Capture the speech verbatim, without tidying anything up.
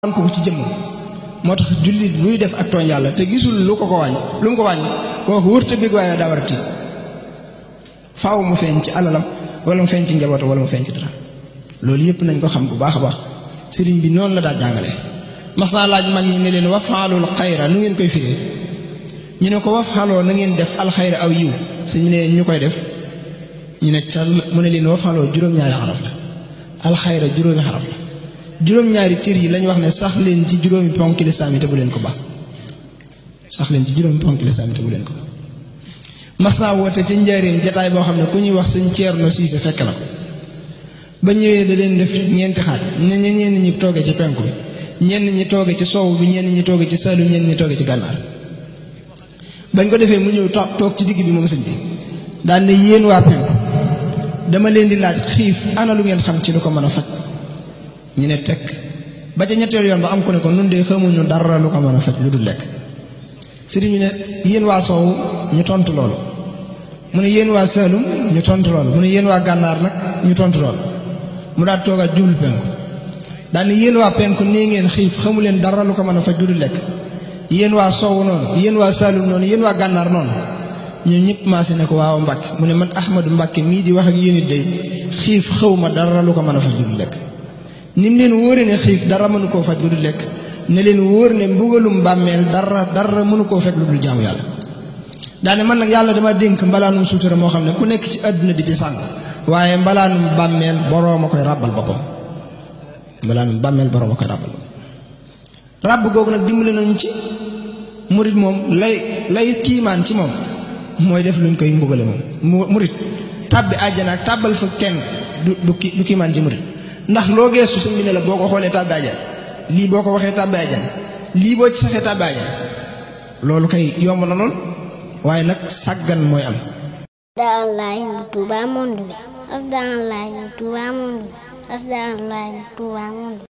man ko ci jëm motax julit luy def ak ton yalla te gisul lu ko ko wañ lu mu ko wañ ko wurte bi way da warati faaw mu feñ ci alalam wala mu feñ ci njabot wala mu feñ ci dara lolou yep nañ ko xam bu baax baax serigne bi non la da jangale masna laaj mag ñi ne leen wafaalul khayra nu ngeen koy firé ñu ne ko wafalo na ngeen def al khayra aw yiw suñu ne ñu koy def ñu ne tal mu ne leen wafalo juroom ñaari xaraf la al khayra juroom xaraf la juróom ñaari cër yi lañ wax ne sax leen ci juróomi ponki lislaam yi te bu leen ko ba sax leen ci juróomi ponki lislaam yi te bu leen ko ba mas naa woote ci njaareem jataay boo xam ne ku ñuy wax sëñ Ceerno Siise fekk na ko ba ñëwee da leen def ñeenti xaaj ne ñenn ñi tooge ci penku bi ñenn ñi tooge ci soow bi ñenn ñi tooge ci salu ñenn ñi tooge ci gànnaar bañ ko defee mu ñëw toog ci digg bi moom sëñ bi daal ne yéen waa penku dama leen di laaj xiif ana lu ngeen xam ci lu ko mën a faj ñu ne tekk ba ca ñetteel yoon ba am ku ne ko nun de xamuñu dara lu ko mën a faj lu dul lekk sëriñ ñu ne yéen waa soow ñu tontu loolu mu ne yéen waa Saalum ñu tontu loolu mu ne yéen waa gànnaar nag ñu tontu loolu mu daal toogaat jublu penku daal ne yéen waa penku nee ngeen xiif xamu leen dara lu ko mën a faj lu dul lekk yéen waa soow noonu yéen waa Saalum noonu yéen waa gànnaar noonu ñun ñëpp maase ne ko waaw Mbàkke mu ne man Ahmadu Mbàkke mii di wax ak yéen it day xiif xaw ma dara lu ko mën a faj lu dul lekk nim leen wóore ne xiif dara mënu koo faj lu dul lekk ne leen wóor ne mbugalum bàmmeel dara dara mënu koo fekk lu dul jaamu yàlla daane man nag yàlla dama dénk mbalaanum suutura moo xam ne ku nekk ci àdduna di ci sàng waaye mbalaanum bàmmeel boroom a koy ràbbal boppam mbalaanum bàmmeel boroom a koy ràbbal boppam ràbb googu nag dimbali nañu ci murit moom lay lay kiimaan ci moom mooy def luñ koy mbugale moom murit tàbbi àjjana ak tàbbal fa kenn du du du kiimaan ci murit ndax loo geestu sëñ bi ne la boo ko xoolee tàbbi àjjana lii boo ko waxee tàbbi àjjana lii boo ci saxee tàbbi àjjana loolu kay yomb na lool waaye nag sàggan mooy am. Asdaalaay Touba monde bi asdaalaay Touba monde bi asdaalaay Touba monde